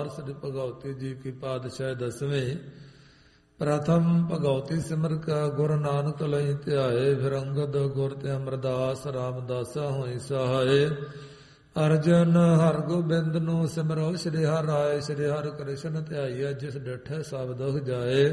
ਅਵਤਾਰ ਸ੍ਰੀ ਭਗਵਤੀ ਜੀ ਕੀ ਪਾਤਸ਼ਾਹ ਦਸਵੇਂ। ਪ੍ਰਥਮ ਭਗਵਤੀ ਸਿਮਰ ਕਾ ਗੁਰ ਨਾਨਕ ਲਈ ਧਿਆਏ। ਫਿਰ ਅੰਗਦ ਗੁਰ ਤੇ ਅਮਰਦਾਸ ਰਾਮਦਾਸਾ ਹੋਈ ਸਹਾਏ। ਅਰਜਨ ਹਰ ਗੋਬਿੰਦ ਨੂੰ ਸਿਮਰੋ। ਸ਼੍ਰੀ ਹਰਿ ਰਾਏ ਸ਼੍ਰੀ ਹਰਿ ਕ੍ਰਿਸ਼ਨ ਧਿਆਈਐ। ਜਿਸ ਡਿਠੈ ਸਭ ਦੁਖ ਜਾਏ।